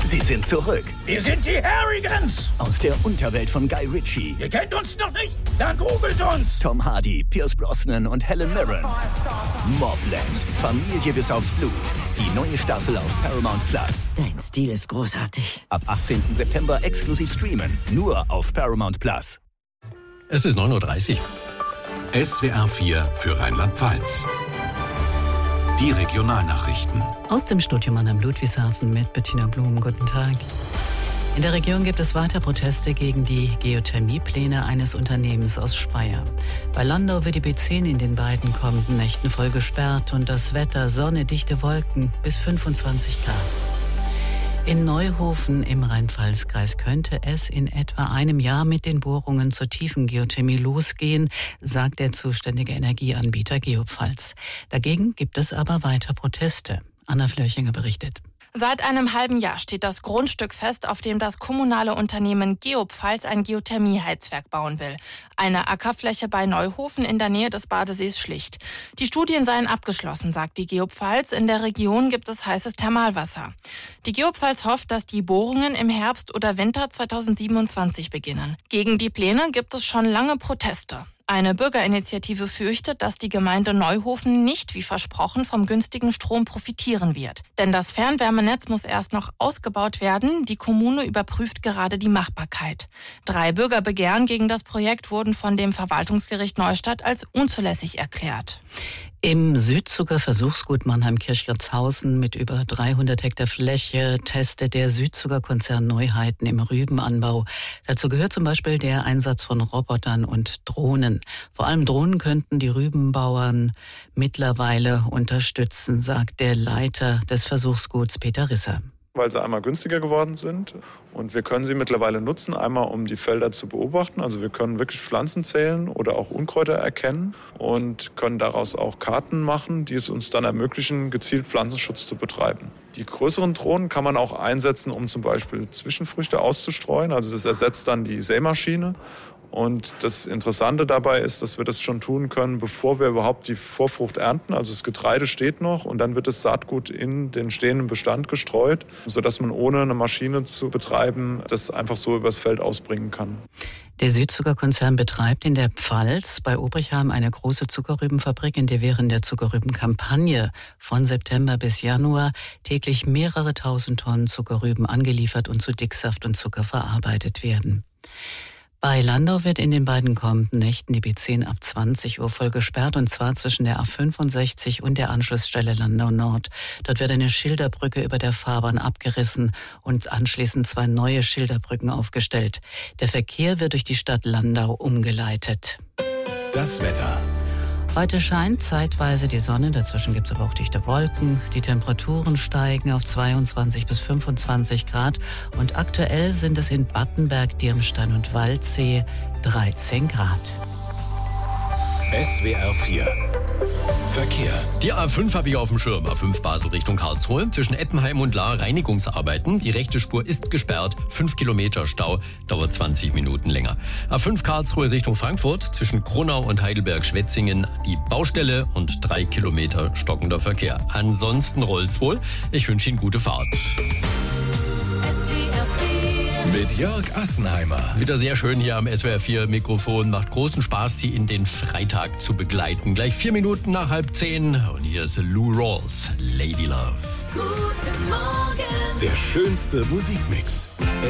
Sie sind zurück. Wir sind die Harrigans. Aus der Unterwelt von Guy Ritchie. Ihr kennt uns noch nicht? Dann googelt uns. Tom Hardy, Pierce Brosnan und Helen Mirren. Mobland. Familie bis aufs Blut. Die neue Staffel auf Paramount Plus. Dein Stil ist großartig. Ab 18. September exklusiv streamen. Nur auf Paramount Plus. Es ist 9:30 Uhr. SWR 4 für Rheinland-Pfalz. Die Regionalnachrichten. Aus dem Studio Mannheim Ludwigshafen mit Bettina Blum. Guten Tag. In der Region gibt es weiter Proteste gegen die Geothermiepläne eines Unternehmens aus Speyer. Bei Landau wird die B10 in den beiden kommenden Nächten voll gesperrt und das Wetter Sonne, dichte Wolken bis 25 Grad. In Neuhofen im Rhein-Pfalz-Kreis könnte es in etwa einem Jahr mit den Bohrungen zur Tiefengeothermie losgehen, sagt der zuständige Energieanbieter Geopfalz. Dagegen gibt es aber weiter Proteste. Anna Flörchinger berichtet. Seit einem halben Jahr steht das Grundstück fest, auf dem das kommunale Unternehmen Geopfalz ein Geothermieheizwerk bauen will. Eine Ackerfläche bei Neuhofen in der Nähe des Badesees Schlicht. Die Studien seien abgeschlossen, sagt die Geopfalz. In der Region gibt es heißes Thermalwasser. Die Geopfalz hofft, dass die Bohrungen im Herbst oder Winter 2027 beginnen. Gegen die Pläne gibt es schon lange Proteste. Eine Bürgerinitiative fürchtet, dass die Gemeinde Neuhofen nicht wie versprochen vom günstigen Strom profitieren wird. Denn das Fernwärmenetz muss erst noch ausgebaut werden. Die Kommune überprüft gerade die Machbarkeit. 3 Bürgerbegehren gegen das Projekt wurden von dem Verwaltungsgericht Neustadt als unzulässig erklärt. Im Südzucker Versuchsgut Mannheim-Kirchgratshausen mit über 300 Hektar Fläche testet der Südzuckerkonzern Neuheiten im Rübenanbau. Dazu gehört zum Beispiel der Einsatz von Robotern und Drohnen. Vor allem Drohnen könnten die Rübenbauern mittlerweile unterstützen, sagt der Leiter des Versuchsguts Peter Risser. Weil sie einmal günstiger geworden sind und wir können sie mittlerweile nutzen, einmal um die Felder zu beobachten. Also wir können wirklich Pflanzen zählen oder auch Unkräuter erkennen und können daraus auch Karten machen, die es uns dann ermöglichen, gezielt Pflanzenschutz zu betreiben. Die größeren Drohnen kann man auch einsetzen, um zum Beispiel Zwischenfrüchte auszustreuen. Also das ersetzt dann die Sämaschine. Und das Interessante dabei ist, dass wir das schon tun können, bevor wir überhaupt die Vorfrucht ernten. Also das Getreide steht noch und dann wird das Saatgut in den stehenden Bestand gestreut, sodass man ohne eine Maschine zu betreiben, das einfach so übers Feld ausbringen kann. Der Südzuckerkonzern betreibt in der Pfalz bei Obrichheim eine große Zuckerrübenfabrik, in der während der Zuckerrübenkampagne von September bis Januar täglich mehrere tausend Tonnen Zuckerrüben angeliefert und zu Dicksaft und Zucker verarbeitet werden. Bei Landau wird in den beiden kommenden Nächten die B10 ab 20 Uhr voll gesperrt, und zwar zwischen der A65 und der Anschlussstelle Landau Nord. Dort wird eine Schilderbrücke über der Fahrbahn abgerissen und anschließend 2 neue Schilderbrücken aufgestellt. Der Verkehr wird durch die Stadt Landau umgeleitet. Das Wetter. Heute scheint zeitweise die Sonne, dazwischen gibt es aber auch dichte Wolken. Die Temperaturen steigen auf 22 bis 25 Grad und aktuell sind es in Battenberg, Dirmstein und Waldsee 13 Grad. SWR 4 Verkehr. Die A5 habe ich auf dem Schirm. A5 Basel Richtung Karlsruhe. Zwischen Ettenheim und Lahr Reinigungsarbeiten. Die rechte Spur ist gesperrt. 5 Kilometer Stau. Dauert 20 Minuten länger. A5 Karlsruhe Richtung Frankfurt. Zwischen Kronau und Heidelberg-Schwetzingen die Baustelle und 3 Kilometer stockender Verkehr. Ansonsten rollt's wohl. Ich wünsche Ihnen gute Fahrt. Mit Jörg Assenheimer. Wieder sehr schön hier am SWR 4 Mikrofon. Macht großen Spaß, Sie in den Freitag zu begleiten. Gleich 4 Minuten nach 9:30. Und hier ist Lou Rawls, Lady Love. Guten Morgen. Der schönste Musikmix.